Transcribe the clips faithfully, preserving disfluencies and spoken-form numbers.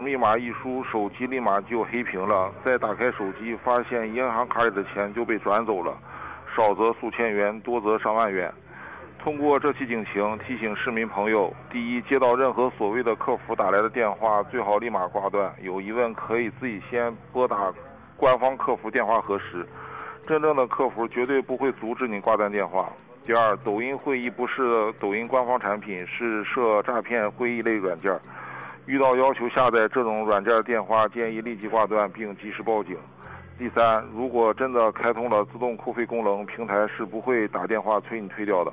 密码一输，手机立马就黑屏了，再打开手机发现银行卡里的钱就被转走了，少则数千元，多则上万元。通过这期警情提醒市民朋友，第一，接到任何所谓的客服打来的电话最好立马挂断，有疑问可以自己先拨打官方客服电话核实，真正的客服绝对不会阻止你挂断电话。第二，抖音会议不是抖音官方产品，是涉诈骗会议类软件，遇到要求下载这种软件的电话，建议立即挂断并及时报警。第三，如果真的开通了自动扣费功能，平台是不会打电话催你退掉的。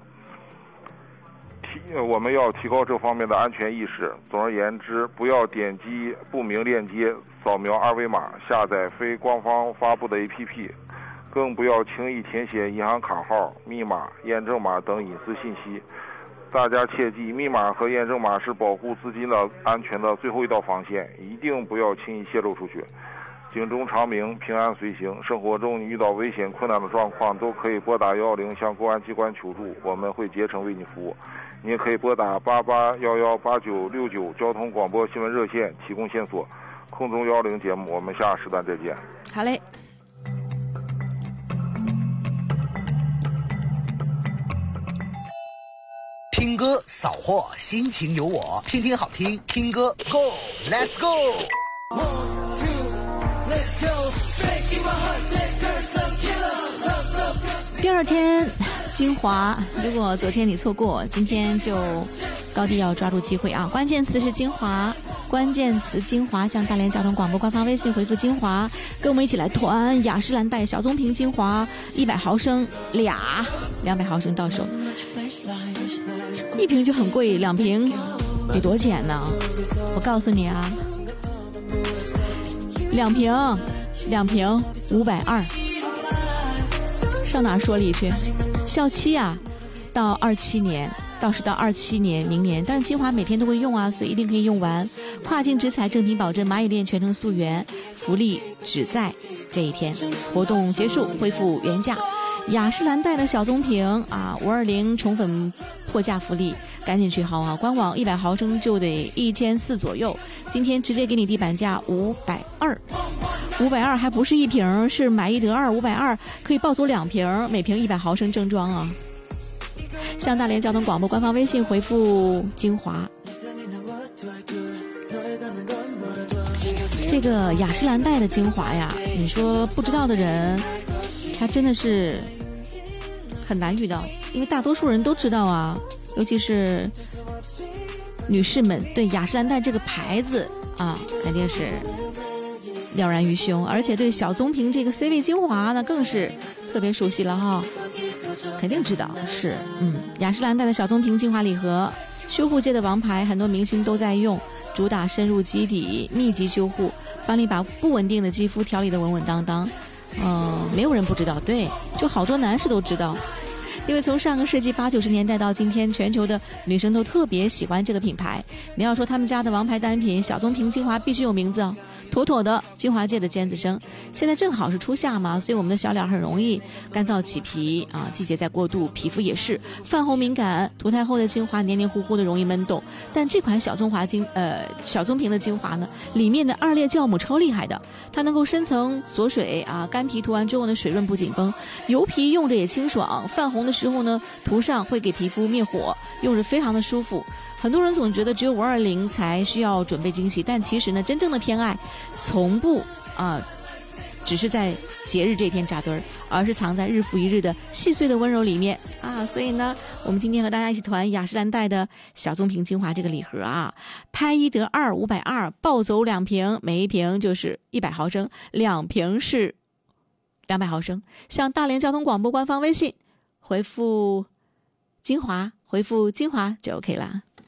我们要提高这方面的安全意识。总而言之，不要点击不明链接，扫描二维码，下载非官方发布的 A P P， 更不要轻易填写银行卡号、密码、验证码等隐私信息。大家切记，密码和验证码是保护资金的安全的最后一道防线，一定不要轻易泄露出去。警钟长鸣，平安随行。生活中你遇到危险困难的状况，都可以拨打一一零向公安机关求助，我们会竭诚为你服务。你也可以拨打八八幺幺八九六九交通广播新闻热线提供线索。空中幺零节目，我们下时段再见。 好嘞。 听歌扫货，心情有我，听听好听，听歌 Go Let's Go。 第二天精华，如果昨天你错过，今天就高低要抓住机会啊！关键词是精华，关键词精华，向大连交通广播官方微信回复精华，跟我们一起来团雅诗兰黛小棕瓶精华一百毫升俩，两百毫升到手，一瓶就很贵，两瓶得多少钱呢？我告诉你啊，两瓶两瓶五百二。上哪说理去？效期啊，到二七年，倒是到二七年明年，但是精华每天都会用啊，所以一定可以用完。跨境直采正品保证，蚂蚁链全程溯源，福利只在这一天。活动结束恢复原价。雅诗兰黛的小棕瓶啊，五二零宠粉破价福利，赶紧去薅啊！官网一百毫升就得一千四左右，今天直接给你地板价五百二。五百二还不是一瓶，是买一得二，五百二可以抱走两瓶，每瓶一百毫升正装啊！向大连交通广播官方微信回复精华。这个雅诗兰黛的精华呀，你说不知道的人，他真的是很难遇到，因为大多数人都知道啊，尤其是女士们对雅诗兰黛这个牌子啊，肯定是了然于胸，而且对小棕瓶这个 C 位精华呢更是特别熟悉了哈，肯定知道是嗯，雅诗兰黛的小棕瓶精华礼盒，修护界的王牌，很多明星都在用，主打深入基底，密集修护，帮你把不稳定的肌肤调理得稳稳当当。嗯、呃，没有人不知道，对，就好多男士都知道。因为从上个世纪八九十年代到今天，全球的女生都特别喜欢这个品牌。你要说他们家的王牌单品小棕瓶精华必须有名字哦，妥妥的精华界的尖子生。现在正好是初夏嘛，所以我们的小脸很容易干燥起皮啊，季节在过渡，皮肤也是泛红敏感，涂太后的精华黏黏糊糊的容易闷痘。但这款小棕华精呃小棕瓶的精华呢，里面的二裂酵母超厉害的，它能够深层锁水啊，干皮涂完之后呢水润不紧绷，油皮用着也清爽，泛红的时候呢涂上会给皮肤灭火，用着非常的舒服。很多人总觉得只有五二零才需要准备惊喜，但其实呢真正的偏爱从不啊、呃、只是在节日这天扎堆儿，而是藏在日复一日的细碎的温柔里面啊。所以呢我们今天和大家一起团雅诗兰黛的小棕瓶精华这个礼盒啊，拍一得二，五百二，抱走两瓶，每一瓶就是一百毫升，两瓶是两百毫升。向大连交通广播官方微信回复精华，回复精华就 OK 啦。